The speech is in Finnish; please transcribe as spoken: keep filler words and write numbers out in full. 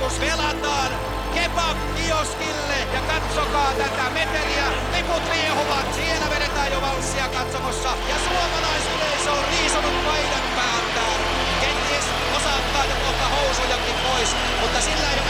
Markus velataan kebab-kioskille ja katsokaa tätä meteliä. Liput riehuvat, siellä vedetään jo valssia katsomossa ja suomalaisyleisö on riisonut paidan päältään. Kenties osa ottaa jo kohta housujakin pois, mutta sillä ei